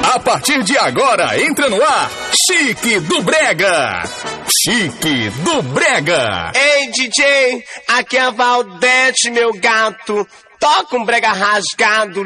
A partir de agora, entra no ar, Chique do Brega. Chique do Brega. Ei, DJ, aqui é a Valdete, meu gato. Toca um brega rasgado,